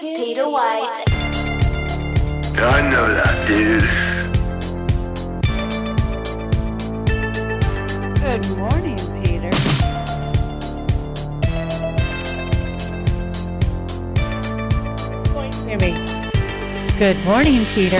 Peter White. I know that, dude. Good morning, Peter. Point to me. Good morning, Peter.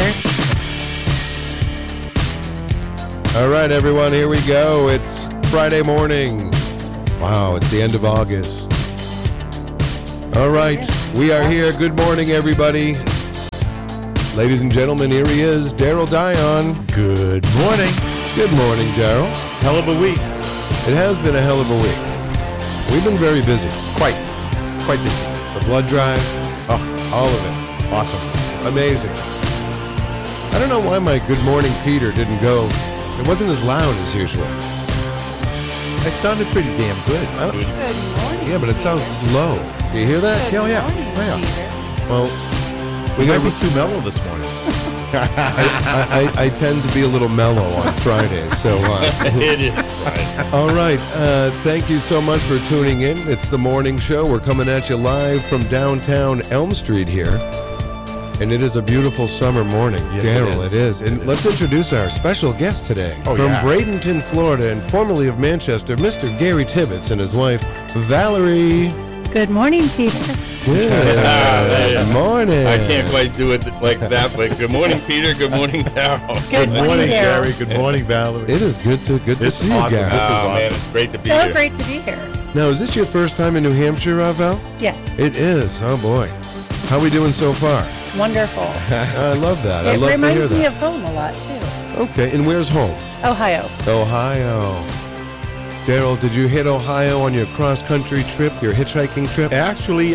All right, everyone, here we go. It's Friday morning. Wow, it's the end of August. All right, we are here. Good morning, everybody. Ladies and gentlemen, here he is, Daryl Dion. Good morning. Good morning, Daryl. Hell of a week. It has been a hell of a week. We've been very busy. Quite busy. The blood drive, all of it. Awesome. Amazing. I don't know why my Good Morning Peter didn't go. It wasn't as loud as usual. It sounded pretty damn good. Good morning. Yeah, but it sounds low. Do you hear that? Good Yeah. morning, Oh, yeah. Peter. Well, We we might got be too mellow this morning. I tend to be a little mellow on Fridays, so It is. Right. all right. Thank you so much for tuning in. It's the morning show. We're coming at you live from downtown Elm Street here, and it is a beautiful summer morning. Yes, Daryl, it it is. And let's introduce our special guest today Oh, from yeah. Bradenton, Florida, and formerly of Manchester, Mr. Gary Tibbetts and his wife Valerie. Good morning, Peter. Good morning. I can't quite do it like that, but good morning, Peter. Good morning, Daryl. Good morning, Daryl. Gary. Good morning, Valerie. It is good to This see you awesome. guys. This is Oh, man, awesome. it's great to be So here. great to be here. Now, is this your first time in New Hampshire, Val? Yes, It is. Oh boy, how are we doing so far? wonderful. I love that. I It love to hear reminds me that. of home a lot, too. Okay, and where's home? Ohio. Ohio. Daryl, did you hit Ohio on your cross-country trip, your hitchhiking trip? Actually,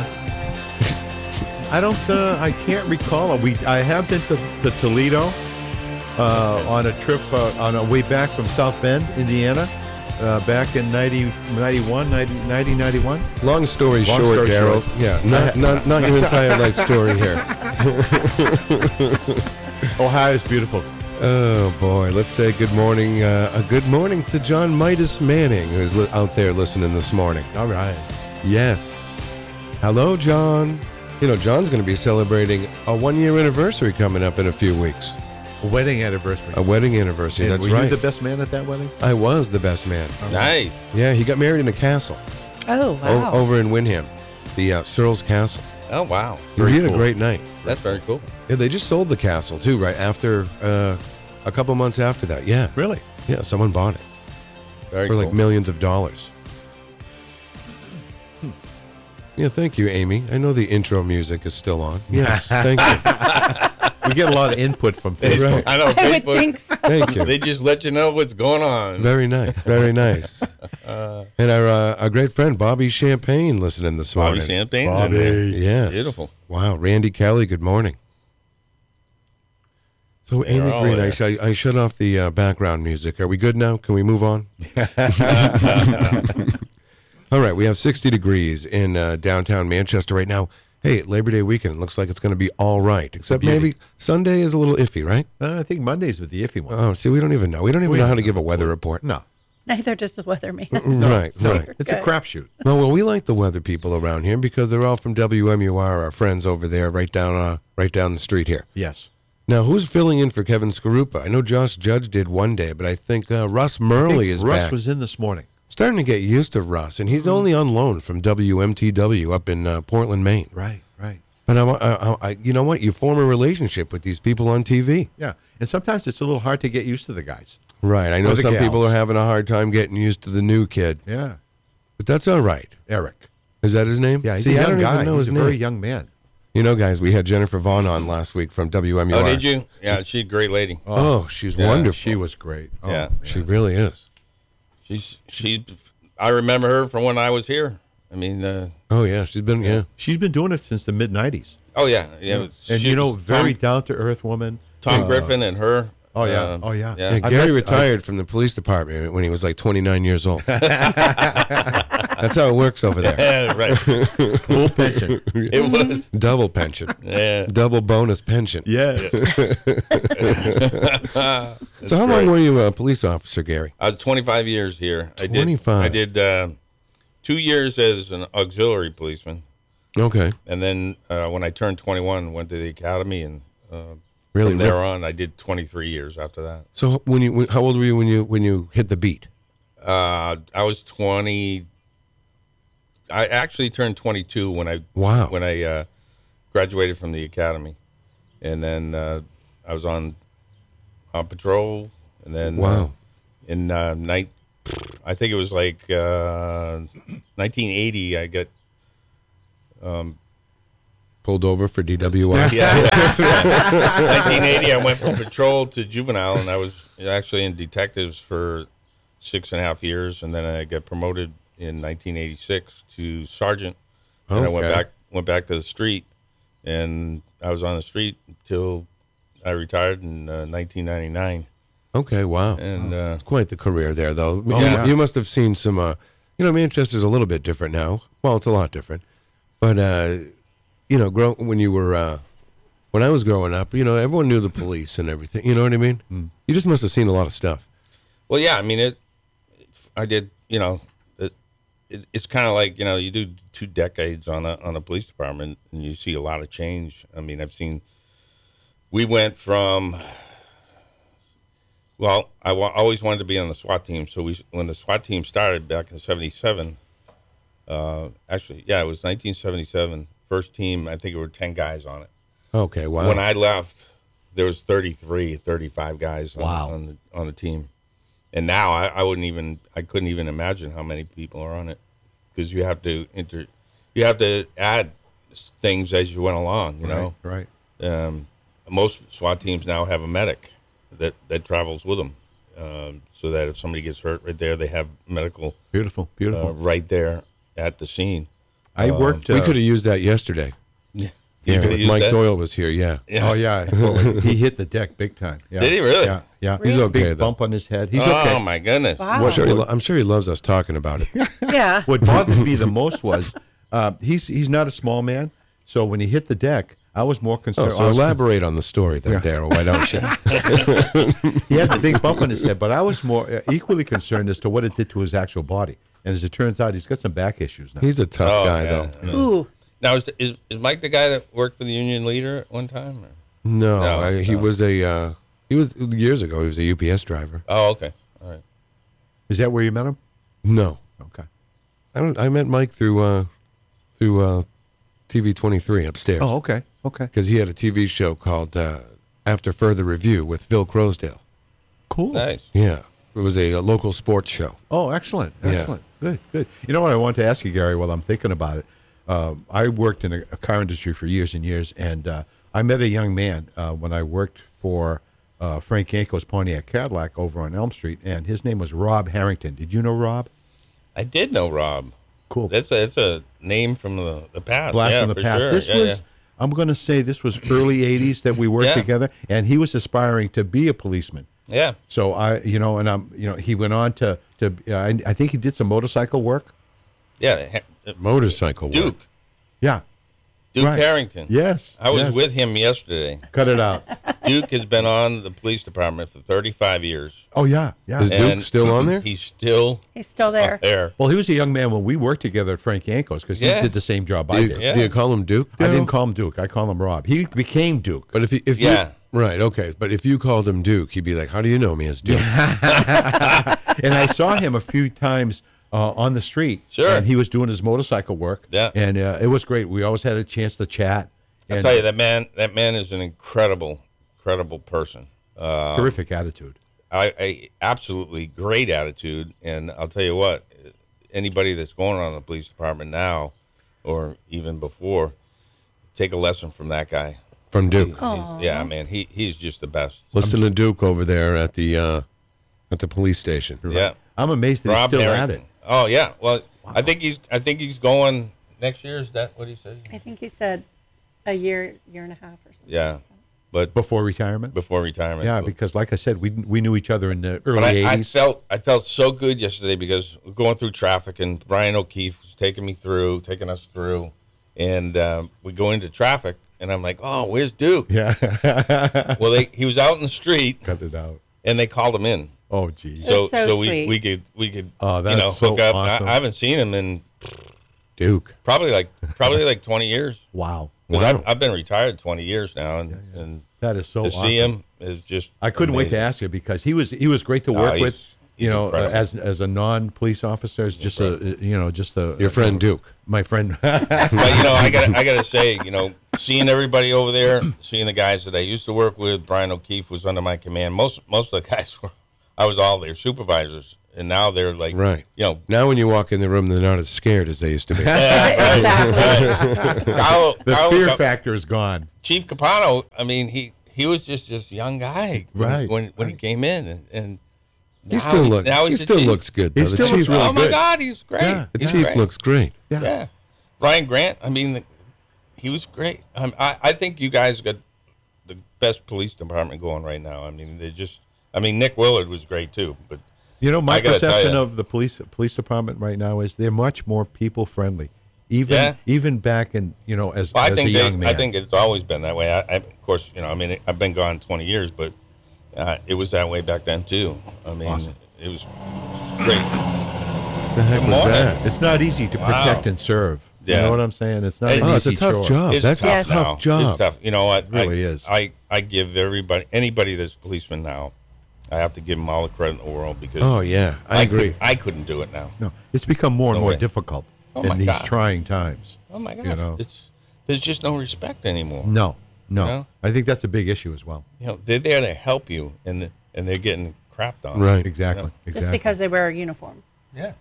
I can't recall. I have been to Toledo on a trip on a way back from South Bend, Indiana, back in 1991. Long story Long short, story Daryl. short. Yeah, not your entire life story here. Ohio's beautiful. Oh boy, let's say good morning. A good morning to John Midas Manning, who's out there listening this morning. All right. Yes. Hello, John. You know, John's going to be celebrating a 1-year anniversary coming up in a few weeks. A wedding anniversary. A wedding anniversary, And that's were right. you the best man at that wedding? I was the best man. Nice. Yeah, he got married in a castle Oh, wow. over in Windham, the Searles Castle. Oh, wow. He Very had cool. a great night. That's very cool. Yeah, they just sold the castle, too, right after, a couple months after that. Yeah. Really? Yeah, someone bought it Very for cool. like millions of dollars. Yeah, thank you, Amy. I know the intro music is still on. Yes, thank you. We get a lot of input from Facebook. Right. I know. I would Facebook, think so. Thank you. they just let you know what's going on. Very nice, very nice. And our great friend Bobby Champagne listening this Bobby morning. Champagne. Bobby. Yes. Beautiful. Wow, Randy Kelly, good morning. So, Amy all Green, there. I shut off the background music. Are we good now? Can we move on? All right, we have 60 degrees in downtown Manchester right now. Hey, Labor Day weekend, it looks like it's going to be all right, except beauty. maybe Sunday is a little iffy, right? I think Monday's with the iffy one. Oh, see, we don't even know. We don't even know how to give a weather report. No. Neither does the weatherman. Right, right. It's a crapshoot. No, well, we like the weather people around here because they're all from WMUR, our friends over there, right down the street here. Yes. Now, who's filling in for Kevin Skarupa? I know Josh Judge did one day, but I think Russ Murley is Russ back. was in this morning. Starting to get used to Russ, and he's only on loan from WMTW up in Portland, Maine. Right, right. But I, you know what? You form a relationship with these people on TV. Yeah. And sometimes it's a little hard to get used to the guys. Right. I know Or the some people gals. are having a hard time getting used to the new kid, Yeah. but that's all right. Eric. Is that his name? Yeah, he's See, a I young don't guy. even know He's his a name. very young man. You know, guys, we had Jennifer Vaughn on last week from WMUR. Oh, did you? Yeah, she's a great lady. Oh, she's Yeah, wonderful. She was great. Oh, Yeah. She really is. She's. I remember her from when I was here. I mean, Oh yeah, she's been yeah. She's been doing it since the mid-'90s. oh yeah, yeah. And, she- very down-to-earth woman. Tom Griffin and her. Oh, yeah. Oh, yeah. Yeah, Yeah. Gary retired from the police department when he was like 29 years old. That's how it works over there. Yeah, right. Full pension. It was. Double pension. Yeah. Double bonus pension. Yes. So how long were you a police officer, Gary? I was 25 years here. 25. I did 2 years as an auxiliary policeman, Okay. And then when I turned 21, went to the academy, and Really? from there on, I did 23 years after that. So how old were you when you hit the beat? I was 20. I actually turned 22 when I graduated from the academy, and then I was on patrol, and then I think it was like 1980. I got pulled over for DWI. Yeah. 1980, I went from patrol to juvenile, and I was actually in detectives for 6.5 years, and then I got promoted in 1986 to sergeant, and I went back to the street, and I was on the street until I retired in 1999. Okay, wow. And it's quite the career there, though. Yeah. You must have seen some. Manchester's a little bit different now. Well, it's a lot different, but when I was growing up, everyone knew the police and everything. You know what I mean? Mm. You just must have seen a lot of stuff. Well, yeah, I mean, I did. It's kind of like you do 2 decades on a police department, and you see a lot of change. I mean, we went from. Well, I always wanted to be on the SWAT team. So when the SWAT team started back in '77, actually, yeah, it was 1977. First team, I think it were 10 guys on it. Okay, wow. When I left, there was 35 guys Wow. on the team. And now I couldn't even imagine how many people are on it, because you have to add things as you went along, Right. Most SWAT teams now have a medic that travels with them, so that if somebody gets hurt right there, they have medical Beautiful. right there at the scene. I worked. we could have used that yesterday. You Yeah, could've if used Mike that? Doyle was here. Yeah. Oh yeah, well, he hit the deck big time. Yeah. Did he really? Yeah, yeah. He's okay, Big though. bump on his head. He's Oh okay. my goodness! Wow. I'm sure he loves us talking about it. Yeah. What bothers me the most was he's not a small man, so when he hit the deck, I was more Oh, concerned. so elaborate on the story then, Daryl. Why don't you? He had the big bump on his head, but I was more equally concerned as to what it did to his actual body. And as it turns out, he's got some back issues now. He's a tough Oh, guy, yeah. though. Ooh. Now is Mike the guy that worked for the union leader at one time? Or? No, he No. was years ago. He was a UPS driver. Oh, okay, all right. Is that where you met him? No, Okay. I met Mike through TV 23 upstairs. Oh, okay. Okay. Because he had a TV show called After Further Review with Phil Crosdale. Cool. Nice. Yeah, it was a local sports show. Oh, excellent. Yeah. Excellent. Good, good. You know what I want to ask you, Gary, while I'm thinking about it? I worked in a car industry for years and years, and I met a young man when I worked for Frank Yanko's Pontiac Cadillac over on Elm Street, and his name was Rob Harrington. Did you know Rob? I did know Rob. Cool. That's a name from the past. Blast yeah, from the for past. Sure. This yeah, was, yeah. I'm going to say this was early 80s that we worked Yeah. together, and he was aspiring to be a policeman. Yeah. So he went on to I think he did some motorcycle work. Yeah. Motorcycle work. Duke. Yeah. Duke Right. Harrington. Yes. I was yes. with him yesterday. Cut it out. Duke has been on the police department for 35 years. Oh yeah, yeah. Is Duke still on there? He's still He's still there. there. Well, he was a young man when we worked together at Frank Yanko's because he Yeah. did the same job I Do you, did. Yeah. do you call him Duke? I didn't Daryl? call him Duke. I call him Rob. He became Duke. But if Yeah. you right, okay. But if you called him Duke, he'd be like, "How do you know me as Duke?" And I saw him a few times on the street. Sure. And he was doing his motorcycle work. Yeah. And it was great. We always had a chance to chat. I And tell you, that man is an incredible person. terrific attitude. I absolutely great attitude, and I'll tell you what, anybody that's going on in the police department now, or even before, take a lesson from that guy. From Duke. Yeah, man, he's just the best. Listen to Duke over there at the police station. Yeah, I'm amazed that he's Rob still Harrington. at it. Oh yeah, well, I think he's going next year. Is that what he said? I think he said a year and a half or something. Yeah, but Before retirement? before retirement. Yeah, But- because like I said, we knew each other in the early But I 80s. felt so good yesterday because we're going through traffic, and Brian O'Keefe was taking us through, and we go into traffic, and I'm like, oh, where's Duke? Yeah. Well, he was out in the street, Cut it out. and they called him in. Oh, geez. That's so we sweet. could Oh, that's hook so up. awesome. I haven't seen him in Duke. Probably like 20 years. Wow. 'Cause Wow. I've been retired 20 years now, and That is so to awesome. see him is just. I couldn't wait to amazing. ask you because he was great to work he's- with. he's You know, incredible. as a non-police officer, it's just a Your friend Duke. my friend. But I gotta say, seeing everybody over there, seeing the guys that I used to work with, Brian O'Keefe was under my command. Most of the guys I was all their supervisors, and now they're like, Right. Now when you walk in the room, they're not as scared as they used to be. Exactly. The fear factor is gone. Chief Capano. I mean, he was just this young guy when he came in, and He still looks. now He he's the still chief. looks good. He Though. The still chief looks really Oh my good. God, he's great. Yeah, The He's chief great. looks great. Yeah. Brian Grant, I mean, he was great. I think you guys got the best police department going right now. I mean, Nick Willard was great too. But You know, my I gotta tell perception ya. of the police department right now is they're much more people friendly. Even back in as I a think young man. I think it's always been that way. Of course, I've been gone 20 years, but it was that way back then too. I mean, Awesome. it was great. The heck was morning. that? It's not easy to protect and serve. You Yeah. know what I'm saying? It's not Hey, an Oh, it's a easy tough chore. job. It's That's tough a tough now. job. It's tough. You know what? It really is. I give anybody that's a policeman now, I have to give them all the credit in the world because Oh yeah, I agree. I couldn't do it now. No, it's become more and No more way. difficult Oh, in my these God. trying times. Oh my God! You know? There's just no respect anymore. No. No? I think that's a big issue as well. They're there to help you, and they're getting crapped on. Right. Exactly. Just Exactly. because they wear a uniform. Yeah.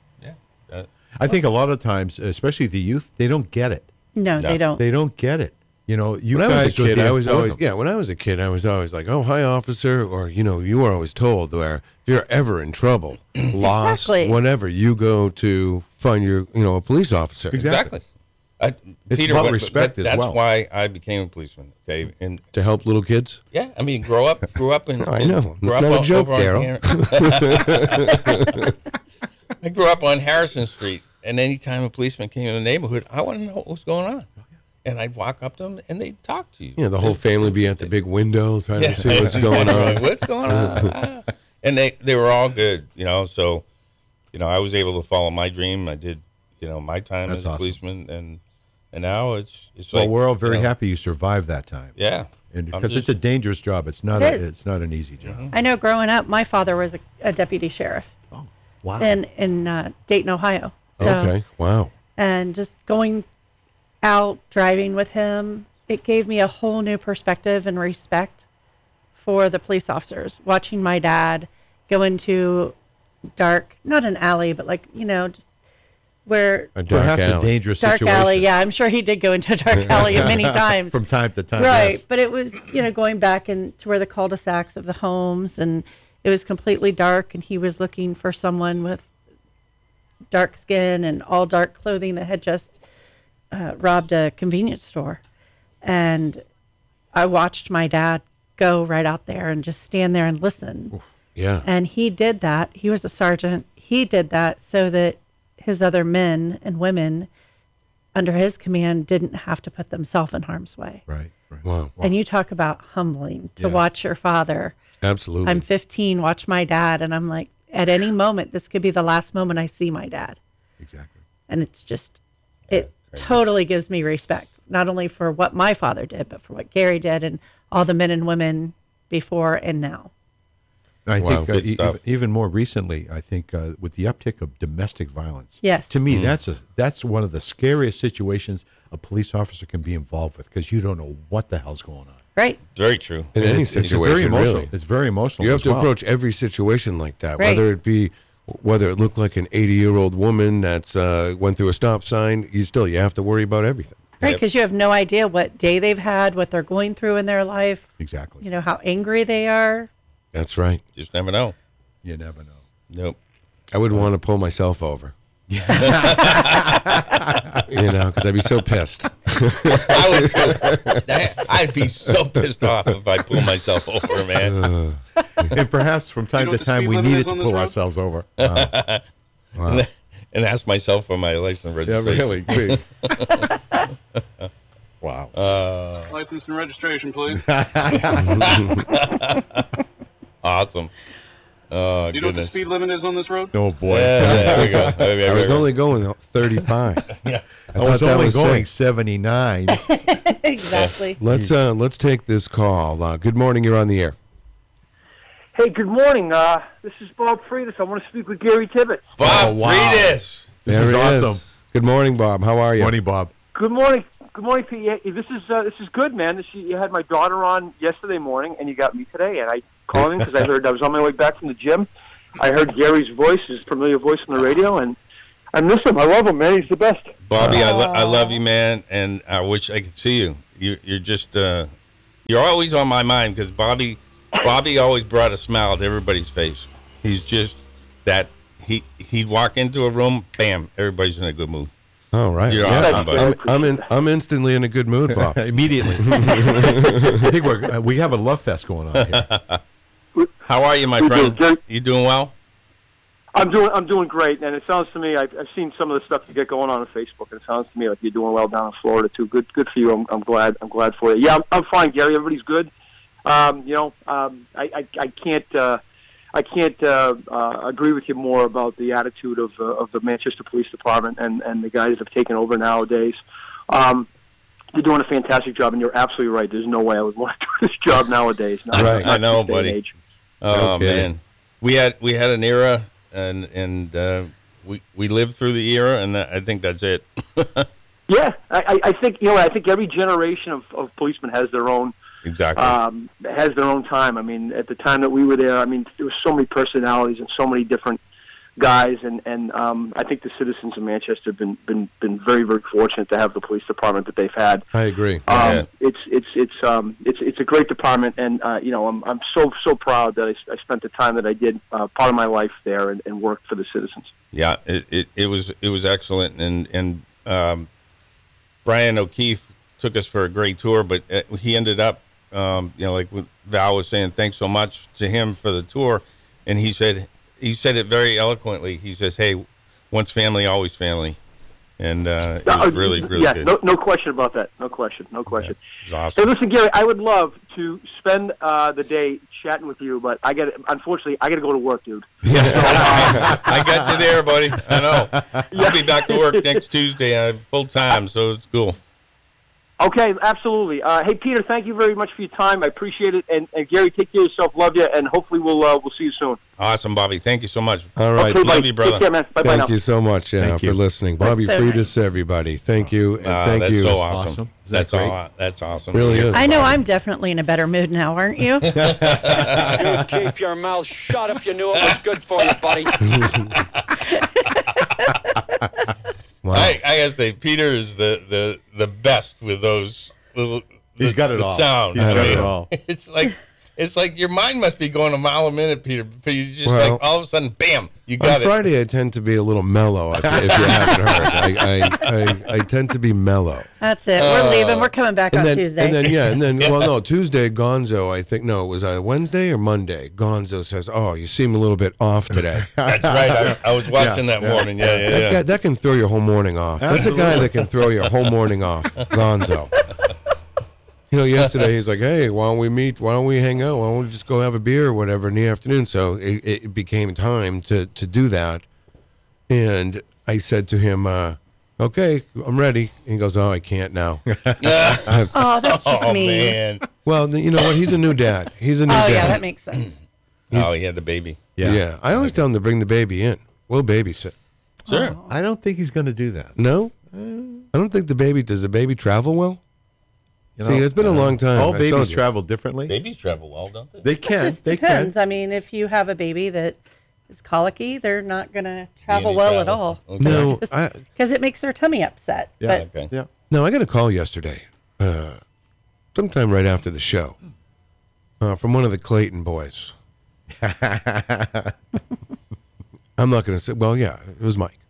I think a lot of times, especially the youth, they don't get it. No, they don't. They don't get it. You know, you When I guys was a were kid, there I was for always them. when I was a kid, I was always like, "Oh, hi, officer," or you were always told where if you're ever in trouble, lost, Exactly. whatever, you go to find your a police officer Exactly. It's Peter, about respect as that's well. why I became a policeman. Okay, and to help little kids. yeah, I mean, grew up in. I know. grew It's up not a joke, over on Daryl. I grew up on Harrison Street, and anytime a policeman came in the neighborhood, I wanted to know what was going on. And I'd walk up to them, and they'd talk to you. The whole family be at the big window trying to see what's going Right, on. What's going on? And they were all good, So, I was able to follow my dream. I did, my time That's as a awesome. policeman, and now it's Well, like, we're all very happy you survived that time. Yeah, And I'm because it's just- a dangerous job. It's not. It is. It's not an easy job. I know growing up, my father was a deputy sheriff Wow. in Dayton, Ohio. So, Okay, wow. and just going out driving with him, it gave me a whole new perspective and respect for the police officers. Watching my dad go into dark, not an alley, but just where A dark Perhaps a alley. dangerous dark situation. alley. Yeah, I'm sure he did go into a dark alley many times. From time to time. Right, yes. but it was going back and to where the cul-de-sacs of the homes, and it was completely dark, and he was looking for someone with dark skin and all dark clothing that had just robbed a convenience store. And I watched my dad go right out there and just stand there and listen. Yeah. And he did that. He was a sergeant. He did that so that his other men and women under his command didn't have to put themselves in harm's way. Right. Right. Wow. And you talk about humbling to Yes. watch your father. Absolutely. I'm 15, watch my dad, and I'm like, at any moment, this could be the last moment I see my dad. Exactly. And it's just, it totally gives me respect, not only for what my father did, but for what Gary did and all the men and women before and now. I Wow. think Good stuff. even more recently, I think with the uptick of domestic violence. Yes. To me, that's one of the scariest situations a police officer can be involved with because you don't know what the hell's going on. Right. very true. in any It's very situation, emotional. really. It's very emotional. You have as to well. approach every situation like that, Right. whether it looked like an 80-year-old woman that's went through a stop sign. You have to worry about everything. Right. Yep. Because you have no idea what day they've had, what they're going through in their life, Exactly. how angry they are. That's right. Just never know. You never know. Nope. I wouldn't want to pull myself over. Because I'd be so pissed. I'd be so pissed off if I pull myself over, man. And perhaps from time know to what the time speed we limit needed is to on this pull road? ourselves over. And ask myself for my license Yeah, registration. really. Wow. License and registration, please. Awesome. Oh, Do you know what the goodness. speed limit is on this road? Oh boy. Yeah, there we go. There I we was go. only going 35. Yeah. I was only going safe. 79. Exactly. Let's take this call. Good morning. You're on the air. Hey, good morning. This is Bob Freitas. I want to speak with Gary Tibbetts. Bob Oh, wow. Freitas. There is he awesome. is. Good morning, Bob. How are you? Morning, Bob. Good morning. Good morning, Pete. Yeah, this is good, man. You had my daughter on yesterday morning, and you got me today. And I called in because I was on my way back from the gym. I heard Gary's voice, his familiar voice on the radio, and I miss him. I love him, man. He's the best. Bobby, I love you, man, and I wish I could see you. You're just you're always on my mind because Bobby always brought a smile to everybody's face. He's just that he'd walk into a room, bam, everybody's in a good mood. All right. You're Yeah, awesome, buddy. I'm instantly in a good mood, Bob. Immediately. I think we have a love fest going on here. How are you, my We friend? do. You doing well? I'm doing great, and it sounds to me I've seen some of the stuff you get going on Facebook, and it sounds to me like you're doing well down in Florida too. Good for you. I'm glad for you. Yeah, I'm fine, Gary. Everybody's good. I can't agree with you more about the attitude of the Manchester Police Department and the guys that have taken over nowadays. They're doing a fantastic job, and you're absolutely right. There's no way I would want to do this job nowadays. Right. I know, this day and buddy. age. Oh Okay. man, we had an era, and we lived through the era, and I think that's it. Yeah, I think I think every generation of policemen has their own Exactly. time. I mean, at the time that we were there, I mean, there were so many personalities and so many different guys, and I think the citizens of Manchester have been very, very fortunate to have the police department that they've had. I agree. Yeah. It's a great department, and I'm so proud that I spent the time that I did part of my life there and worked for the citizens. Yeah, it was excellent, and Brian O'Keefe took us for a great tour, but he ended up, like Val was saying, thanks so much to him for the tour, and he said it very eloquently. He says, "Hey, once family, always family," and it was really good. No question about that. No question. Yeah, it was Hey, awesome. listen, Gary, I would love to spend the day chatting with you, but unfortunately, I got to go to work, dude. I got you there, buddy. I know. I'll be back to work next Tuesday full time, so it's cool. Okay, absolutely. Hey, Peter, thank you very much for your time. I appreciate it. And Gary, take care of yourself. Love you, and hopefully we'll see you soon. Awesome, Bobby. Thank you so much. All right. Okay, Love bye. you, brother. Take care, man. Bye-bye now. Thank you so much Thank for you. listening. Bobby so Freitas, everybody. Thank you. And thank that's you. so awesome. Awesome. That's Great. all. That's awesome. Really is. I know I'm definitely in a better mood now, aren't you? You keep your mouth shut if you knew it was good for you, buddy. Wow. I gotta say, Peter is the best with those little. He's got it the all. Sound. He's I got mean, it all. It's like your mind must be going a mile a minute, Peter. But you just Well, like all of a sudden, bam, you On got it. Friday, I tend to be a little mellow. If you haven't heard, I tend to be mellow. That's it. We're leaving. We're coming back on Tuesday. Tuesday, Gonzo. I think it was Wednesday or Monday. Gonzo says, "Oh, you seem a little bit off today." That's right. I was watching that morning. Yeah. That can throw your whole morning off. That's a guy that can throw your whole morning off. Gonzo. Yesterday he's like, "Hey, why don't we meet? Why don't we hang out? Why don't we just go have a beer or whatever in the afternoon?" So it became time to do that. And I said to him, "Okay, I'm ready." And he goes, "Oh, I can't now." Oh, that's just Oh me. man. Well, you know what? He's a new dad. He's a new Oh, dad. yeah, that makes sense. Oh, he had the baby. Yeah. I always tell him to bring the baby in. We'll babysit. Sure. I don't think he's going to do that. No? I don't think does the baby travel well? See, it's been a long time. All I babies told you. travel differently. Babies travel well, don't they? They can. It just They depends. can. I mean, if you have a baby that is colicky, they're not going to travel Any well at travel? all. Okay. No, Because it makes their tummy upset. Yeah. But Okay. Yeah. No, I got a call yesterday, sometime right after the show, from one of the Clayton boys. I'm not going to say, well, yeah, it was Mike.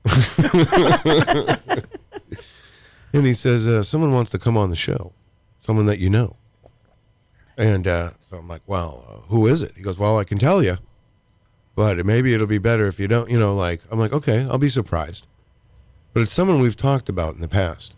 And he says, someone wants to come on the show, someone that you know. And so I'm like, well, who is it? He goes, well, I can tell you, but maybe it'll be better if you don't, I'm like, okay, I'll be surprised. But it's someone we've talked about in the past.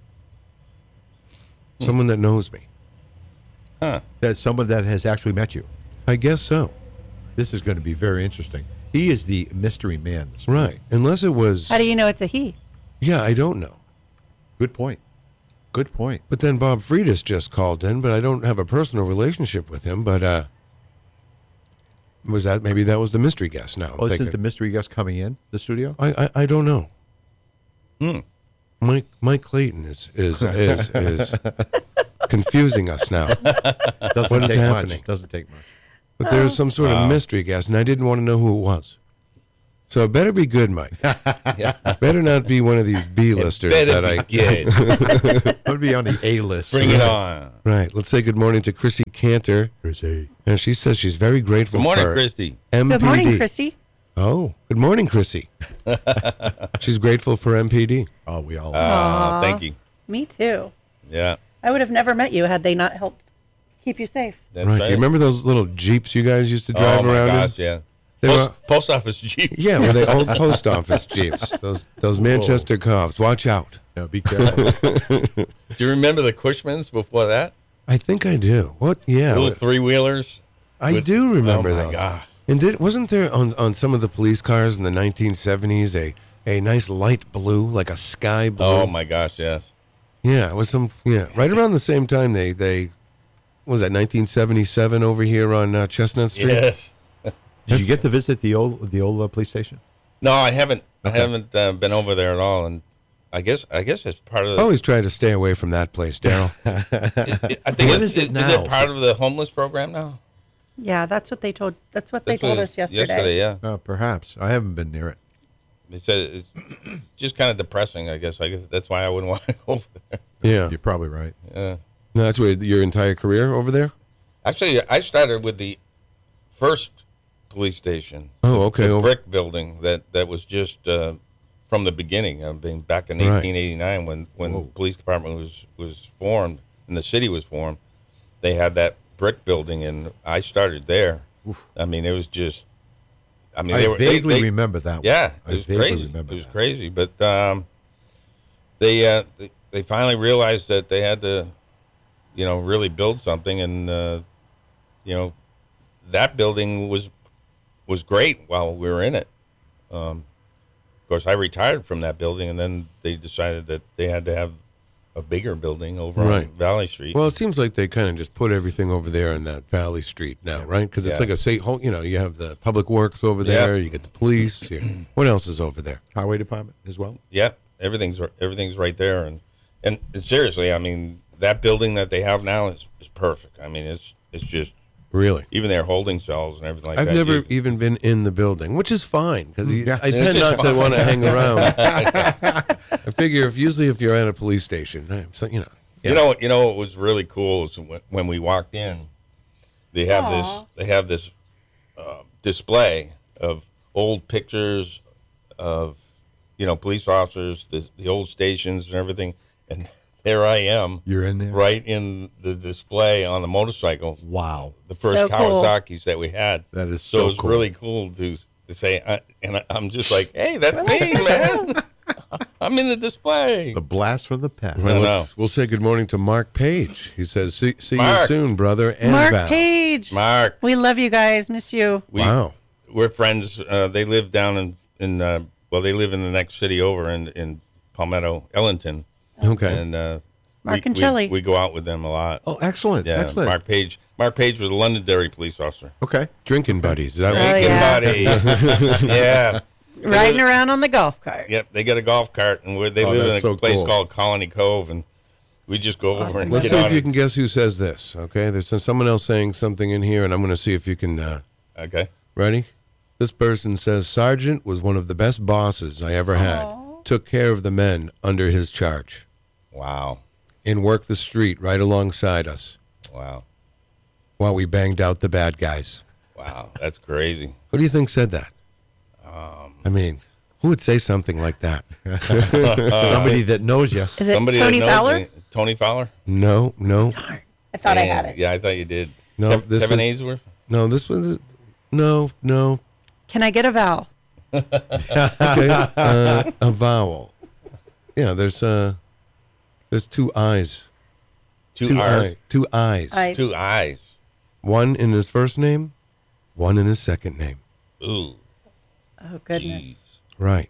Someone that knows me. Huh. That's someone that has actually met you. I guess so. This is going to be very interesting. He is the mystery man. This Right. Unless it was. How do you know it's a he? Yeah, I don't know. Good point. Good point. But then Bob Friedis just called in, but I don't have a personal relationship with him. But was that maybe that was the mystery guest? Now, Oh, isn't the mystery guest coming in the studio? I don't know. Mike Clayton is confusing us now. Doesn't What is take happening? much. Doesn't take much. But there's some sort of mystery guest, and I didn't want to know who it was. So it better be good, Mike. Better not be one of these B-listers Better that be I. good. I'm going to be on the A list. Bring it on. Right. Let's say good morning to Chrissy Cantor, Chrissy. and she says she's very grateful Good morning, for Christy. MPD. Good morning, Christy. Oh, good morning, Chrissy. She's grateful for MPD. Oh, we all. Thank you. Me too. Yeah, I would have never met you had they not helped keep you safe. that's Right. right. Do you remember those little Jeeps you guys used to drive Oh my around gosh, in? yeah. They were- Post office Jeep. Yeah, well, the old post office Jeeps. Those Manchester Cops. Watch out. Yeah, be careful. Do you remember the Cushmans before that? I think I do. What? Yeah. Little three-wheelers. I with- do remember oh my those. God. And wasn't there on some of the police cars in the 1970s a nice light blue, like a sky blue? Oh my gosh, yes. Yeah, it was right around the same time they what was that 1977 over here on Chestnut Street? Yes. Did you get to visit the old police station? No, I haven't. I haven't been over there at all, and I guess it's part of I the. always try to stay away from that place, Daryl. I think What is is it now? Is it part of the homeless program now? Yeah, that's what they told. That's what they That's told what us yesterday. Yesterday, yeah. Perhaps. I haven't been near it. They said it's just kind of depressing. I guess that's why I wouldn't want to go over there. Yeah, You're probably right. Yeah. no, that's where your entire career over there. Actually, I started with the first police station. Oh, okay. The brick building that was just from the beginning. I mean, back in Right. 1889 when the police department was formed and the city was formed, they had that brick building, and I started there. I mean, it was just. I mean, I vaguely remember that one. Yeah, I it was vaguely crazy. remember It was that. crazy, but they finally realized that they had to, really build something, and that building was great while we were in it. Of course, I retired from that building, and then they decided that they had to have a bigger building over Right. on Valley Street. Well, it seems like they kind of just put everything over there in that Valley Street now, right? Because it's Yeah. like a safe whole. You have the public works over there. You get the police. What else is over there? Highway department as well. Yeah, everything's right there, and seriously, I mean, that building that they have now is perfect. I mean, it's just Really? even their holding cells and everything like I've that. never even been in the building, which is fine because Yeah. I tend not to want to hang around. I figure if you're at a police station, so You know what was really cool is when we walked in, they have this display of old pictures of police officers, the old stations and everything, and there I am. You're in there? right in the display on the motorcycle. Wow. The first So cool. Kawasaki's that we had. That is so so it was cool. really cool to say, and I'm just like, hey, that's me, man. I'm in the display. The blast from the past. Well, know. we'll say good morning to Mark Page. He says, "See you Mark. soon, brother." And Mark Val. Page. Mark, We love you guys. Miss you. Wow. we're friends. They live down in they live in the next city over in Palmetto, Ellington. Okay. And Mark and Shelley. we go out with them a lot. Oh, excellent. Yeah, Excellent. Mark Page was a Londonderry police officer. Okay. Drinking buddies. Is that Oh, right? yeah. Buddy. Yeah. Riding around on the golf cart. Yep, they got a golf cart, and they Oh, live in a that's so place cool. called Colony Cove, and we just go over and Let's get see on if you it. can guess who says this. Okay. There's someone else saying something in here, and I'm going to see if you can. Okay. Ready? This person says Sergeant was one of the best bosses I ever had. Took care of the men under his charge Wow. and worked the street right alongside us Wow. while we banged out the bad guys. Wow. That's crazy. Who do you think said that? I mean, who would say something like that? Somebody that knows you. Is it Somebody Tony that knows Fowler? me. Tony Fowler? No. I thought I had it. Yeah, I thought you did. No, this Kevin is- Ainsworth? No, this was no. Can I get a vowel? Okay, a vowel. Yeah, there's two eyes. Two R's. Two eyes. Eyes. Two eyes. One in his first name, one in his second name. Ooh, Oh, goodness. jeez. Right.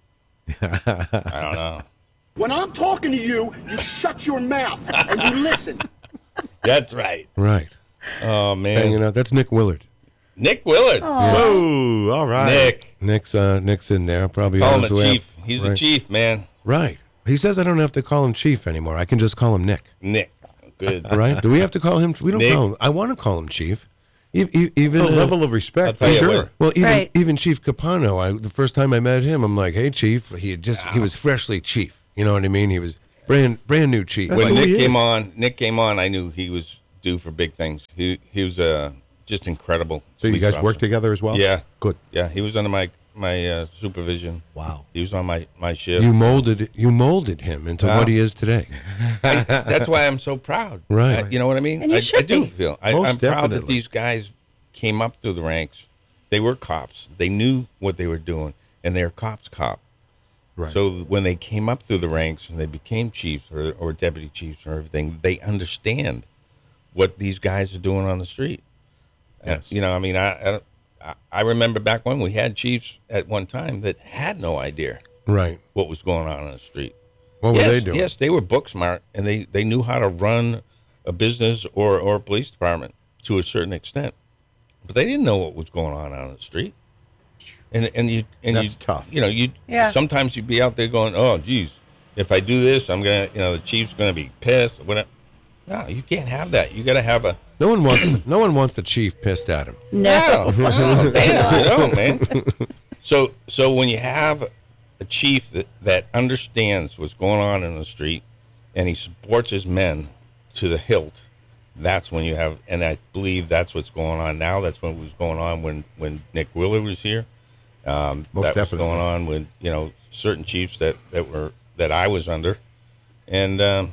I don't know. When I'm talking to you, you shut your mouth and you listen. That's right. Right. Oh man, Hanging out. That's Nick Willard. Nick Willard. Oh, all right. Nick, Nick's in there. Probably call on him his a way up. chief. He's the Right. chief, man. Right. He says I don't have to call him chief anymore. I can just call him Nick. Nick, good. Right? Do we have to call him? We don't Nick. call him. I want to call him chief. Even A level of respect, for I'll tell you sure. what. Well, Right. even Chief Capano. The first time I met him, I'm like, "Hey, Chief." He was freshly chief. You know what I mean? He was brand new chief. When who Nick he is. came on, I knew he was due for big things. He was just incredible. So you police guys officer. work together as well? Yeah, Good. yeah. He was under my supervision. Wow. He was on my shift. You molded him into Wow. what he is today. That's why I'm so proud. Right. You know what I mean? And you I should do be. feel. Most I'm proud that definitely. these guys came up through the ranks. They were cops. They knew what they were doing, and they're cops. Right. So when they came up through the ranks and they became chiefs or deputy chiefs or everything, they understand what these guys are doing on the street. Yes. You know, I mean, I remember back when we had chiefs at one time that had no idea Right. what was going on the street. What were they doing? Yes, they were book smart, and they knew how to run a business or a police department to a certain extent, but they didn't know what was going on the street. And That's tough. You know, Yeah. sometimes you'd be out there going, "Oh, geez, if I do this, I'm gonna, the chief's gonna be pissed." Whatever. No, you can't have that. You got to have a No one wants the chief pissed at him. No. no, damn, no, man. So when you have a chief that understands what's going on in the street, and he supports his men to the hilt, that's when you have. And I believe that's what's going on now. That's what was going on when Nick Willard was here. Most that definitely. was going on with certain chiefs that I was under, and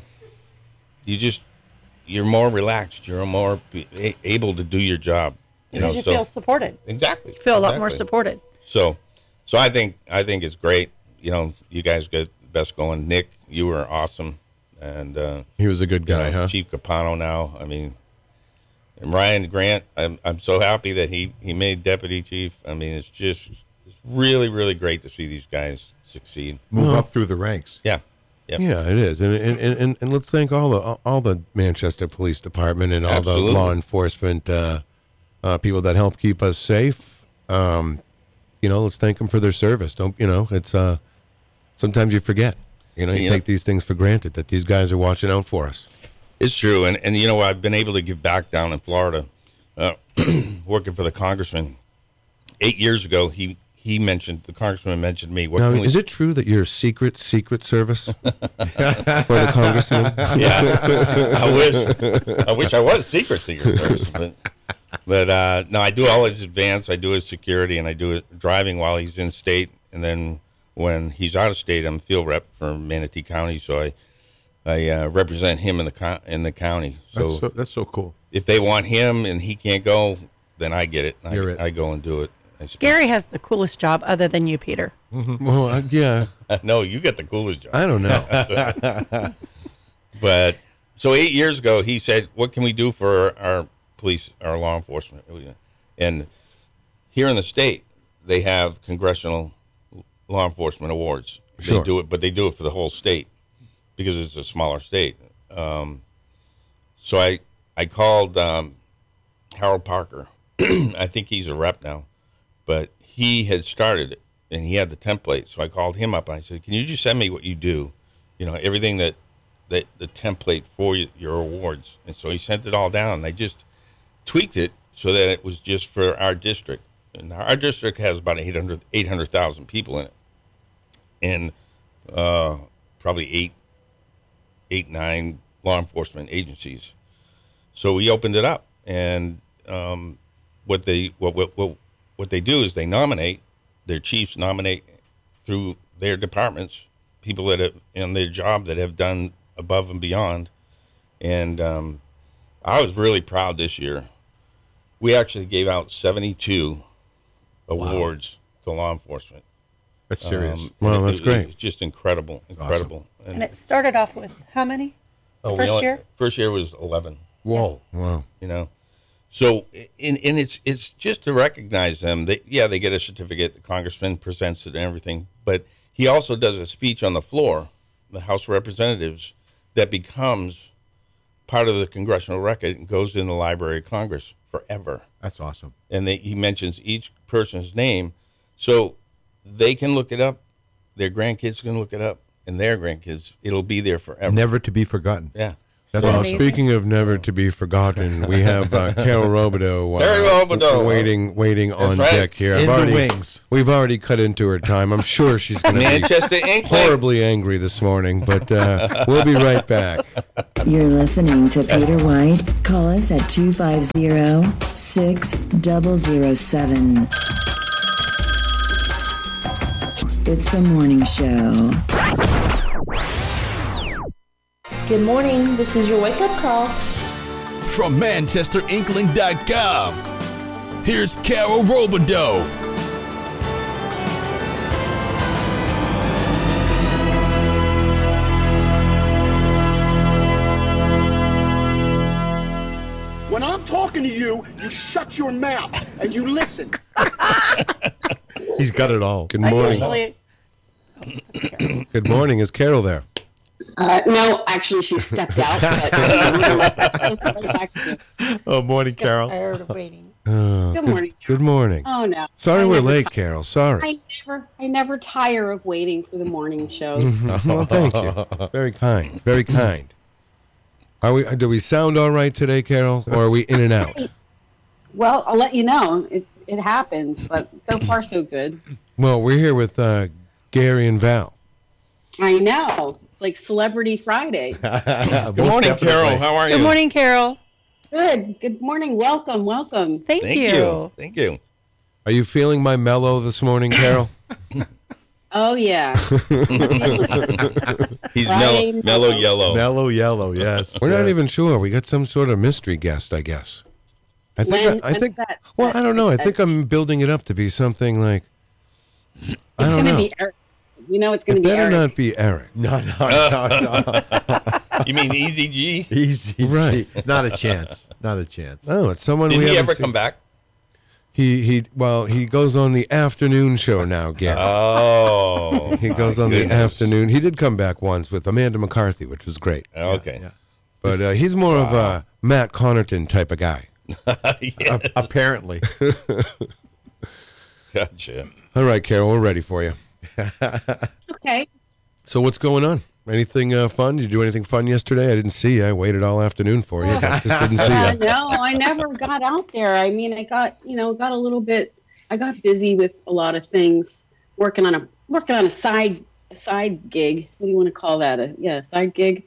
you're more relaxed. You're more able to do your job. Because you feel supported. Exactly. You feel a lot more Exactly. supported. So I think it's great. You guys got the best going. Nick, you were awesome, and He was a good guy, huh? Chief Capano now. I mean, and Ryan Grant. I'm so happy that he made deputy chief. I mean, it's really really great to see these guys succeed. Move up through the ranks. Yeah. Yep. Yeah, it is, and let's thank all the Manchester Police Department and all Absolutely. the law enforcement people that help keep us safe. Let's thank them for their service. It's sometimes you forget. You Yeah. take these things for granted that these guys are watching out for us. It's true, and I've been able to give back down in Florida, working for the congressman. 8 years ago, the congressman mentioned me. What Now, can we is it true that you're Secret Service for the congressman? Yeah, I wish I was secret Service, but no, I do all his advance. I do his security, and I do it driving while he's in state, and then when he's out of state, I'm field rep for Manatee County, so I represent him in the county. So, That's so cool. if they want him and he can't go, then I get it. You're it. I go and do it. Gary has the coolest job other than you, Peter. Well, yeah, No, you get the coolest job. I don't know. But so 8 years ago, he said, "What can we do for our police, our law enforcement?" And here in the state, they have congressional law enforcement awards. Sure. They do it, but they do it for the whole state because it's a smaller state. So I called Harold Parker. I think he's a rep now, but he had started it and he had the template. So I called him up and I said, "Can you just send me what you do? Everything that the template for your awards." And so he sent it all down. And I just tweaked it so that it was just for our district. And our district has about 800,000 people in it, and probably 9 law enforcement agencies. So we opened it up, and what they do is they nominate, their chiefs nominate through their departments people that have in their job that have done above and beyond. And I was really proud this year. We actually gave out 72 awards to law enforcement. That's serious. Wow, that's great. It's just incredible. And it started off with how many? Oh, First year? First year was 11. Whoa. Wow. So, and it's just to recognize them. They get a certificate. The congressman presents it and everything, but he also does a speech on the floor, the House of Representatives, that becomes part of the congressional record and goes in the Library of Congress forever. That's awesome. And he mentions each person's name, so they can look it up. Their grandkids can look it up, and their grandkids. It'll be there forever. Never to be forgotten. Yeah. That's Well, awesome. speaking of never to be forgotten, we have Carol Robideau, Carol Robideau. waiting on right. deck here. In the wings. We've already cut into her time. I'm sure she's going to be Manchester Inkling. horribly angry this morning, but we'll be right back. You're listening to Peter White. Call us at 250-6007. It's the morning show. Good morning. This is your wake-up call. From ManchesterInkling.com, here's Carol Robideau. When I'm talking to you, you shut your mouth and you listen. He's got it all. Good morning. Good morning. Is Carol there? No, actually, she stepped out. Oh, morning, Carol. Tired of waiting. Good morning. Good morning. Oh no. Sorry I we're never late, ti- Carol. Sorry. I never tire of waiting for the morning show. Well, thank you. Very kind. Very kind. Do we sound all right today, Carol, or are we in and out? Well, I'll let you know. It happens, but so far so good. Well, we're here with Gary and Val. I know. It's like Celebrity Friday. Good morning, Carol. How are you? Good morning, Carol. Good. Good morning. Welcome. Welcome. Thank you. Thank you. Are you feeling my mellow this morning, Carol? Oh yeah. He's Friday mellow yellow. Mellow yellow, yes. We're not yes. even sure. We got some sort of mystery guest, I guess. I think. When's that? Well, I don't know. I think I'm building it up to be something like. I don't It's know. gonna be Eric. You know it's gonna It be better Eric. not be Eric. No. You mean Easy G? Easy. Right. Not a chance. Not a chance. No, it's someone Did we he haven't ever seen. come back? He goes on the afternoon show now, Gary. Oh. He goes on the afternoon. He did come back once with Amanda McCarthy, which was great. Okay. Yeah. But he's more of a Matt Connarton type of guy. Yes. Apparently. Gotcha. All right, Carol, we're ready for you. Okay. So what's going on? Anything fun? Did you do anything fun yesterday? I didn't see you. I waited all afternoon for you. I just didn't see you. No, I never got out there. I mean, I got a little bit. I got busy with a lot of things, working on a side gig. What do you want to call that? A side gig.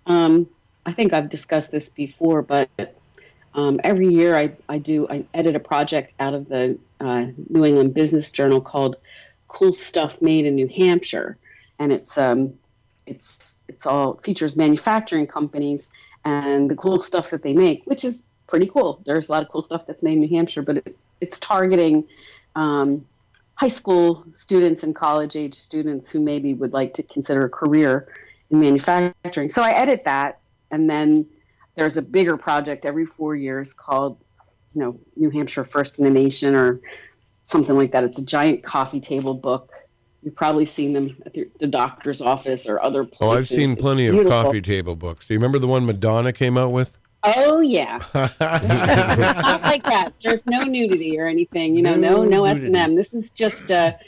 I think I've discussed this before, but every year I edit a project out of the New England Business Journal called "Cool Stuff Made in New Hampshire," and it's all features manufacturing companies and the cool stuff that they make, which is pretty cool. There's a lot of cool stuff that's made in New Hampshire, but it's targeting high school students and college age students who maybe would like to consider a career in manufacturing. So I edit that, and then there's a bigger project every 4 years called, New Hampshire First in the Nation or something like that. It's a giant coffee table book. You've probably seen them at the doctor's office or other places. Oh, I've seen It's plenty of beautiful. coffee table books. Do you remember the one Madonna came out with? Oh yeah, not like that. There's no nudity or anything. No S&M. This is just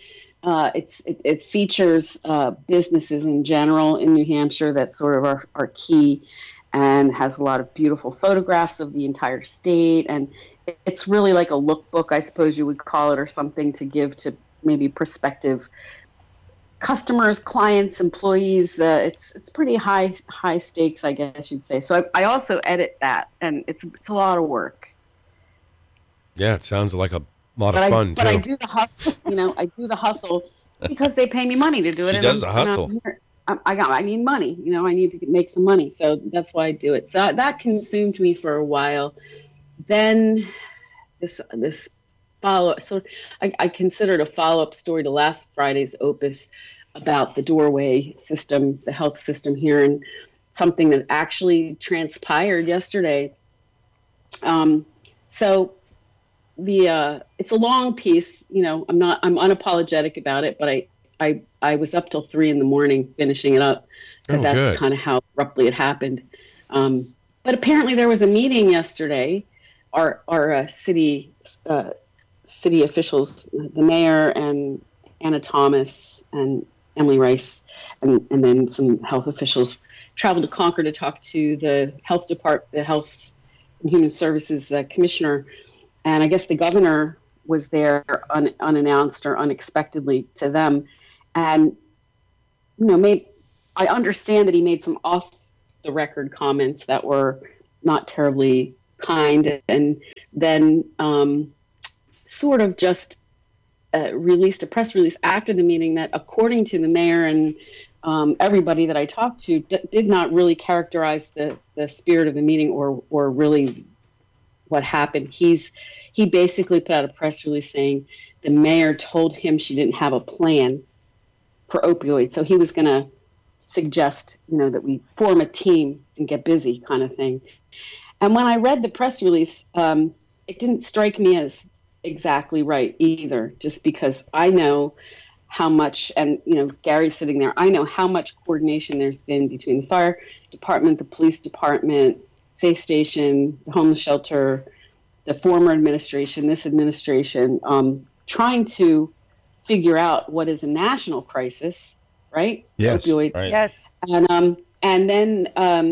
it features businesses in general in New Hampshire that sort of are key, and has a lot of beautiful photographs of the entire state, and it's really like a lookbook, I suppose you would call it, or something to give to maybe prospective customers, clients, employees. It's pretty high stakes, I guess you'd say. So I also edit that, and it's a lot of work. Yeah, it sounds like a lot of But fun, I too. do the hustle. I do the hustle because they pay me money to do it. She and does the hustle. I need money. I need to make some money, so that's why I do it. So that consumed me for a while. Then this follow. So I considered a follow-up story to last Friday's opus about the doorway system, the health system here, and something that actually transpired yesterday. So it's a long piece. I'm unapologetic about it, but I was up till 3 a.m. finishing it up because that's kind of how abruptly it happened. But apparently there was a meeting yesterday. Our city officials, the mayor and Anna Thomas and Emily Rice, and then some health officials traveled to Concord to talk to the health department, the Health and Human Services commissioner. And I guess the governor was there unannounced or unexpectedly to them. And, I understand that he made some off-the-record comments that were not terribly kind, and then sort of just released a press release after the meeting that, according to the mayor and everybody that I talked to, did not really characterize the spirit of the meeting or really what happened. He basically put out a press release saying the mayor told him she didn't have a plan for opioids, so he was going to suggest, that we form a team and get busy, kind of thing. And when I read the press release, it didn't strike me as exactly right either, just because I know how much, and Gary's sitting there, I know how much coordination there's been between the fire department, the police department, Safe Station, the homeless shelter, the former administration, this administration, trying to figure out what is a national crisis, right? Yes. Opioids. Right. Yes. And then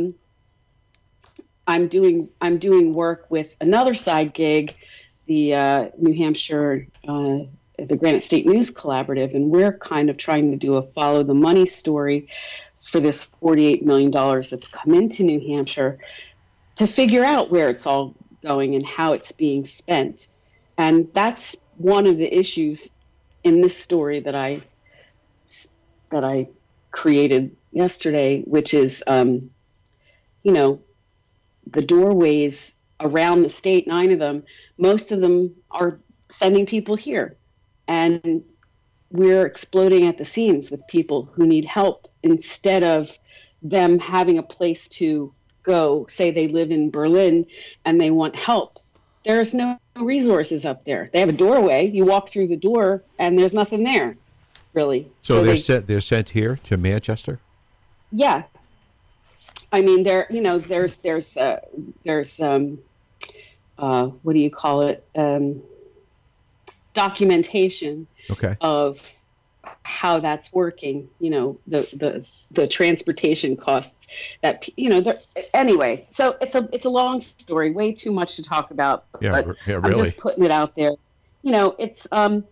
I'm doing work with another side gig, the New Hampshire, the Granite State News Collaborative, and we're kind of trying to do a follow the money story for this $48 million that's come into New Hampshire to figure out where it's all going and how it's being spent. And that's one of the issues in this story that I created yesterday, which is, the doorways around the state, 9 of them, most of them are sending people here. And we're exploding at the seams with people who need help instead of them having a place to go. Say they live in Berlin and they want help. There's no resources up there. They have a doorway. You walk through the door and there's nothing there, really. So they're sent here to Manchester? Yeah. I mean, there's what do you call it? Documentation of how that's working. The transportation costs that anyway. So it's a long story, way too much to talk about. Yeah, but really. I'm just putting it out there. It's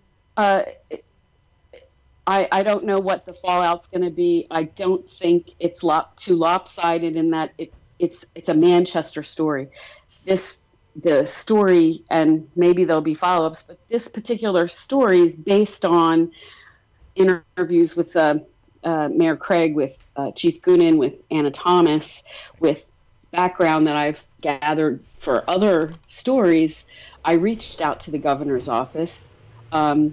I don't know what the fallout's going to be. I don't think it's too lopsided in that it's a Manchester story. The story, and maybe there'll be follow-ups, but this particular story is based on interviews with Mayor Craig, with Chief Goonan, with Anna Thomas, with background that I've gathered for other stories. I reached out to the governor's office and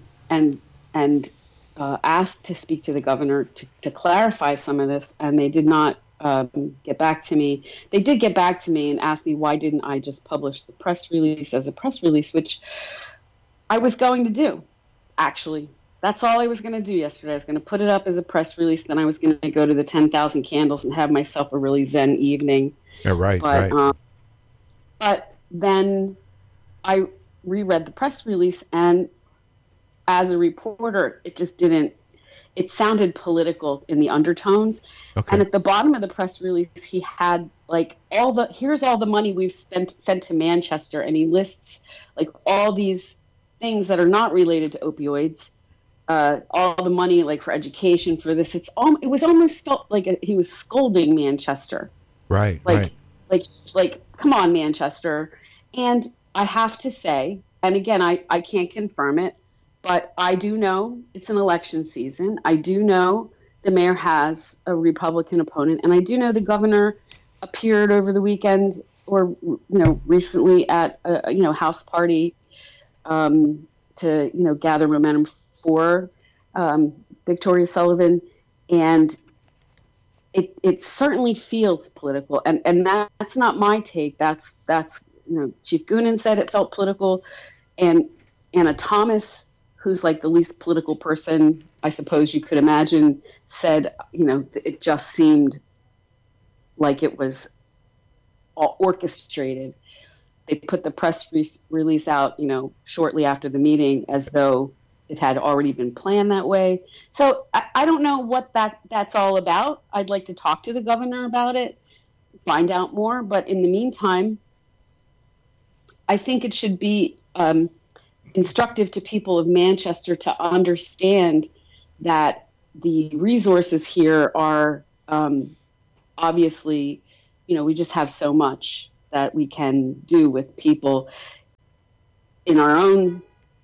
asked to speak to the governor to clarify some of this, and they did not get back to me. They did get back to me and asked me why didn't I just publish the press release as a press release, which I was going to do, actually. That's all I was going to do yesterday. I was going to put it up as a press release, then I was going to go to the 10,000 Candles and have myself a really zen evening. Yeah, right, right. But then I reread the press release, and as a reporter, it just didn't. It sounded political in the undertones. Okay. And at the bottom of the press release, he had here's all the money we've sent to Manchester, and he lists all these things that are not related to opioids. All the money for education for this. It was almost felt like he was scolding Manchester. Right. Like, come on, Manchester. And I have to say, and again, I can't confirm it, but I do know it's an election season. I do know the mayor has a Republican opponent, and I do know the governor appeared over the weekend or recently at a House party to gather momentum for Victoria Sullivan, and it certainly feels political, and that's not my take. That's Chief Goonan said it felt political, and Anna Thomas, who's like the least political person I suppose you could imagine, said, it just seemed like it was all orchestrated. They put the press release out, shortly after the meeting, as though it had already been planned that way. So I don't know what that's all about. I'd like to talk to the governor about it, find out more. But in the meantime, I think it should be instructive to people of Manchester to understand that the resources here are obviously, we just have so much that we can do with people in our own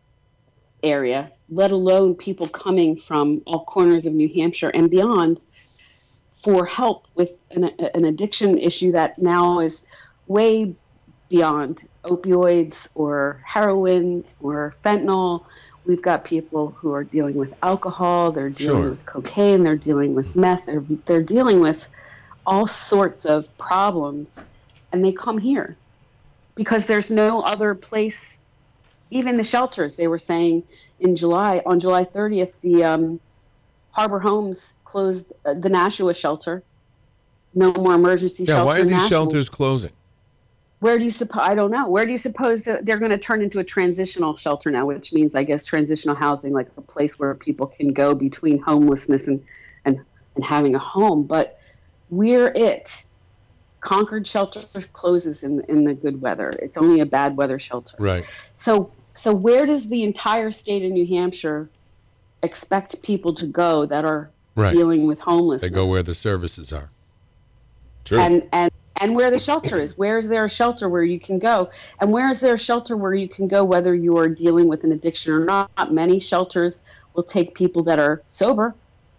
area, let alone people coming from all corners of New Hampshire and beyond for help with an addiction issue that now is way beyond opioids or heroin or fentanyl. We've got people who are dealing with alcohol, they're dealing with cocaine, they're dealing with meth, they're dealing with all sorts of problems, and they come here because there's no other place. Even the shelters, they were saying on July 30th, the Harbor Homes closed the Nashua shelter. No more emergency shelter. Yeah, why are these Nashua. shelters closing? Where do you suppose? I don't know. Where do you suppose that they're going to turn into a transitional shelter now, which means, I guess, transitional housing, like a place where people can go between homelessness and having a home. But we're it. Concord shelter closes in the good weather. It's only a bad weather shelter. Right. So where does the entire state of New Hampshire expect people to go that are dealing with homelessness? They go where the services are. True. And where the shelter is. Where is there a shelter where you can go? And where is there a shelter where you can go whether you are dealing with an addiction or not? Many shelters will take people that are sober.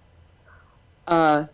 But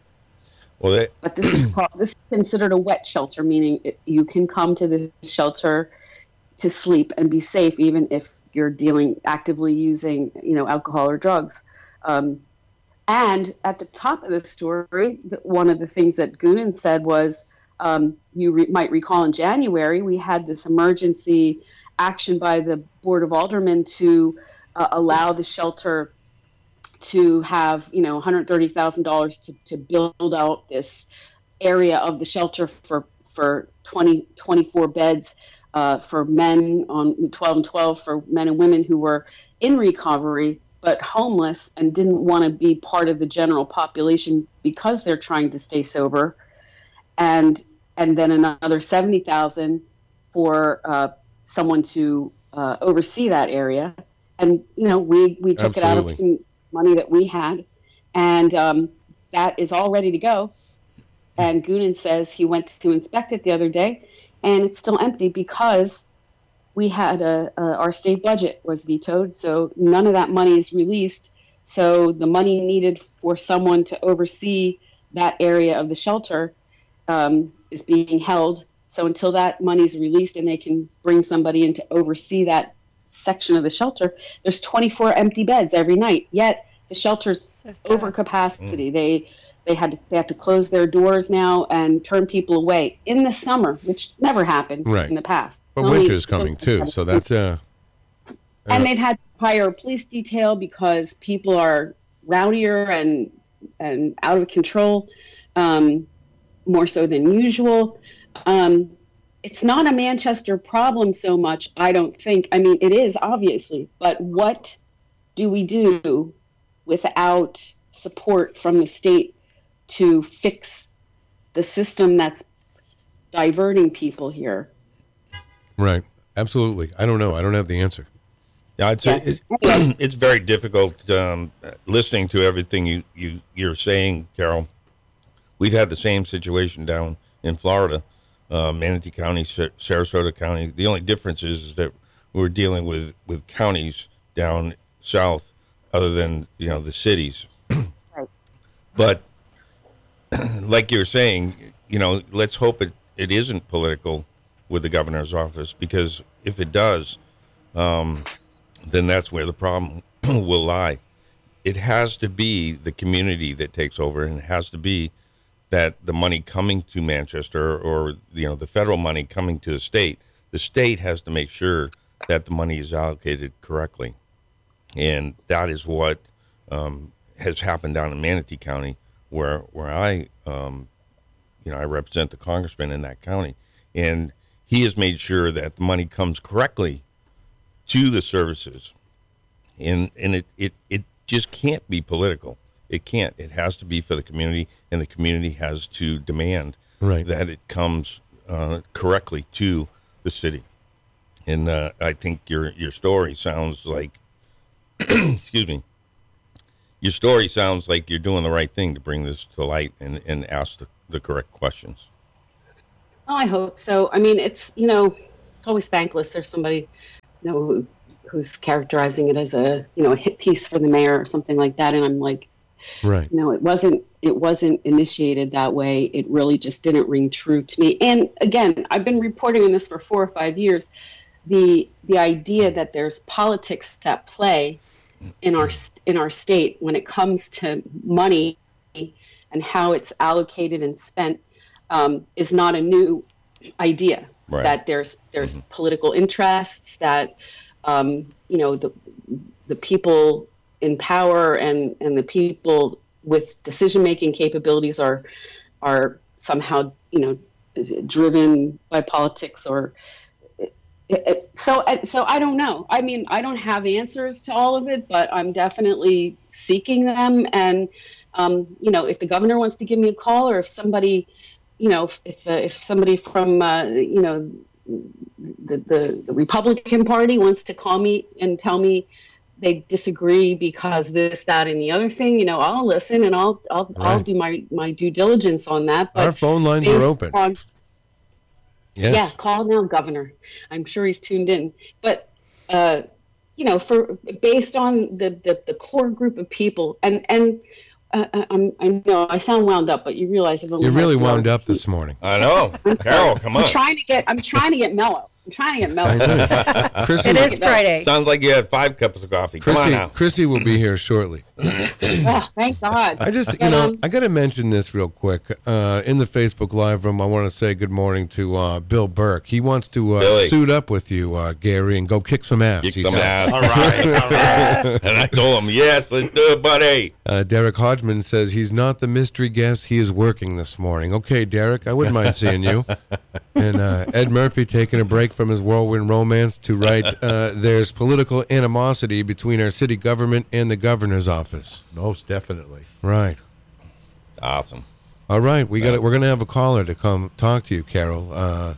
this is considered a wet shelter, meaning you can come to the shelter to sleep and be safe, even if you're actively using, alcohol or drugs. And at the top of the story, one of the things that Goonan said was, you might recall in January, we had this emergency action by the Board of Aldermen to allow the shelter to have, $130,000 to build out this area of the shelter for 24 beds for men on 12 and 12 for men and women who were in recovery but homeless and didn't want to be part of the general population because they're trying to stay sober. And then another $70,000 for someone to oversee that area. And we took it out of some money that we had, and that is all ready to go. And Goonan says he went to inspect it the other day, and it's still empty because we had our state budget was vetoed, so none of that money is released. So the money needed for someone to oversee that area of the shelter is being held. So until that money is released and they can bring somebody in to oversee that section of the shelter, there's 24 empty beds every night. Yet the shelter's over capacity. They have to close their doors now and turn people away in the summer, which never happened in the past. But winter's coming too, so that's and they've had to hire a police detail because people are rowdier and out of control, more so than usual. It's not a Manchester problem so much, I don't think. I mean, it is, obviously, but what do we do without support from the state to fix the system that's diverting people here? Right. Absolutely. I don't know. I don't have the answer. Yeah, it's very difficult listening to everything you're saying, Carol. We've had the same situation down in Florida. Manatee County, Sarasota County. The only difference is that we're dealing with counties down south other than, the cities. Right. But like you're saying, let's hope it isn't political with the governor's office, because if it does, then that's where the problem will lie. It has to be the community that takes over, and it has to be that the money coming to Manchester or, the federal money coming to the state, The state has to make sure that the money is allocated correctly. And that is what has happened down in Manatee County, where I, I represent the congressman in that county. And he has made sure that the money comes correctly to the services. And it just can't be political. It can't. It has to be for the community, and the community has to demand that it comes correctly to the city. And I think your story sounds like, excuse me, your story sounds like you're doing the right thing to bring this to light and ask the correct questions. Well, I hope so. I mean, it's always thankless. There's somebody, who's characterizing it as a hit piece for the mayor or something like that, and I'm like, right. It wasn't initiated that way. It really just didn't ring true to me. And again, I've been reporting on this for 4 or 5 years. The idea that there's politics at play in our state when it comes to money and how it's allocated and spent is not a new idea. Right. That there's political interests, that the people in power and the people with decision-making capabilities are somehow driven by politics or so I don't know. I mean, I don't have answers to all of it, but I'm definitely seeking them. And if the governor wants to give me a call, or if somebody if somebody from the Republican Party wants to call me and tell me they disagree because this, that, and the other thing, I'll listen and I'll do my due diligence on that. But our phone lines are open. Yes. Yeah, call now, Governor. I'm sure he's tuned in. But based on the core group of people, and I know I sound wound up, but you realize you're really wound up this morning. I know, Carol. Come on. I'm trying to get mellow. It is Friday. Sounds like you had 5 cups of coffee. Come on now. Chrissy will be here shortly. Oh, thank God. I just, I got to mention this real quick. In the Facebook Live room, I want to say good morning to Bill Burke. He wants to suit up with you, Gary, and go kick some ass. Kick some ass. All right. And I told him, yes, let's do it, buddy. Derek Hodgman says he's not the mystery guest. He is working this morning. Okay, Derek, I wouldn't mind seeing you. And Ed Murphy taking a break from his whirlwind romance to write, there's political animosity between our city government and the governor's office. Most definitely. Right. Awesome. All right, we're gonna have a caller to come talk to you, Carol.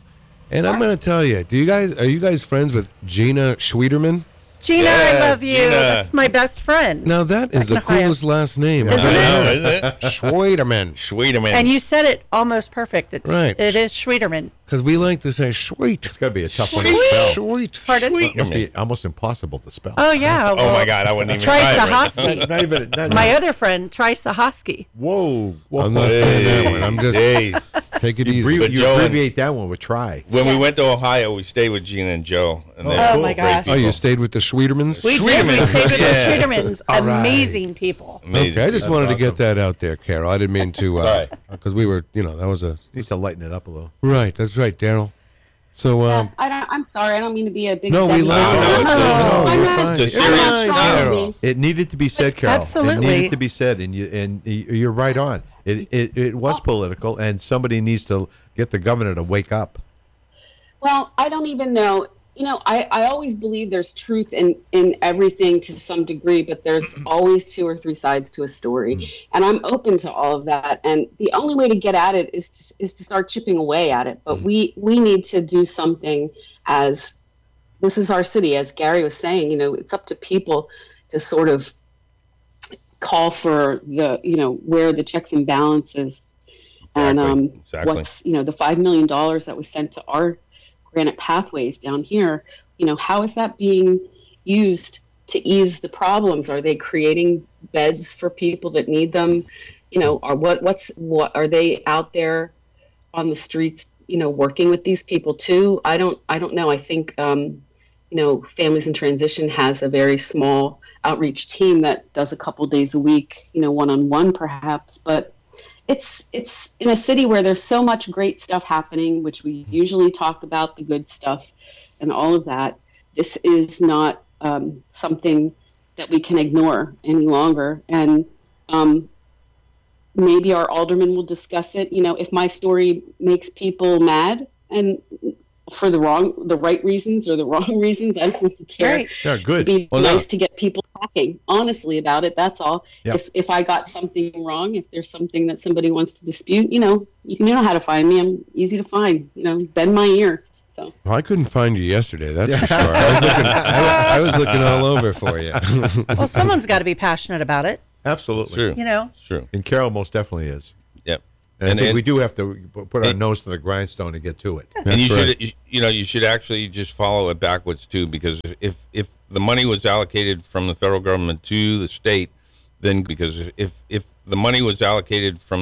And I'm gonna tell you, are you guys friends with Gina Schwederman? Gina, I love you. Gina. That's my best friend. Now that is the coolest last name. Isn't it? Is it? Schwederman. And you said it almost perfect. Right. It is Schwederman. Because we like to say sweet. It's got to be a tough one to spell. Sweet. Pardon? It must be almost impossible to spell. Oh, yeah. Well, oh, my God. I wouldn't even try try Sahosky. My other friend, Try Sahosky. Whoa. I'm not saying that one. I'm just... Take it easy. You abbreviate that one with try. When we went to Ohio, we stayed with Gina and Joe. And my gosh. Oh, you stayed with the Schwedermans? We did. We stayed with the Schwedermans. Amazing people. Amazing. Okay, I just wanted to get that out there, Carol. I didn't mean to, because we were, that was a... Need to lighten it up a little. Right, that's right, Daryl. So, I'm sorry. I don't mean to be a big... No, we love it. No, you're fine. It's a serious Carol. It needed to be said, Carol. Absolutely. It needed to be said, and you're right on. It was political, and somebody needs to get the governor to wake up. Well, I don't even know. I always believe there's truth in everything to some degree, but there's always 2 or 3 sides to a story. And I'm open to all of that. And the only way to get at it is to start chipping away at it. But we need to do something, as this is our city, as Gary was saying, it's up to people to sort of call for where the checks and balances. And exactly. What's, the $5 million that was sent to our Granite Pathways down here, how is that being used to ease the problems? Are they creating beds for people that need them? Or what are they out there on the streets, working with these people too? I don't know. I think, Families in Transition has a very small outreach team that does a couple days a week, one-on-one perhaps, but it's in a city where there's so much great stuff happening, which we usually talk about the good stuff and all of that. This is not something that we can ignore any longer. And maybe our alderman will discuss it. You know, if my story makes people mad and for the right reasons or the wrong reasons, I don't really care. Right. Yeah, good. It'd be nice to get people talking honestly about it. That's all. Yeah. If I got something wrong, if there's something that somebody wants to dispute, you know how to find me. I'm easy to find. You know, bend my ear. So. Well, I couldn't find you yesterday. That's for sure. I was looking all over for you. Well, someone's got to be passionate about it. Absolutely. True. You know. It's true. And Carol most definitely is. Yep. And I think we do have to put our nose to the grindstone to get to it. And you should actually just follow it backwards too, because if the money was allocated from the federal government to the state, then because if the money was allocated from